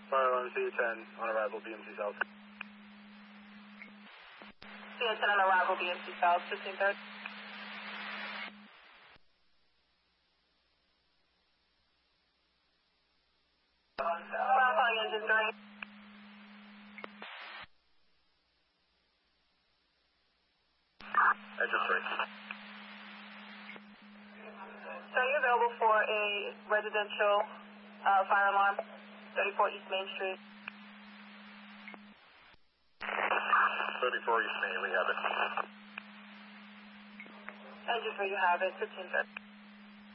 Fire alarm C10 on arrival, BMC South. C10 on arrival, BMC South, 1530. Calling engine 3. Engine 3. So are you available for a residential fire alarm, 34 East Main Street? 34 East Main, we have it. Engine 3, you have it, 1530.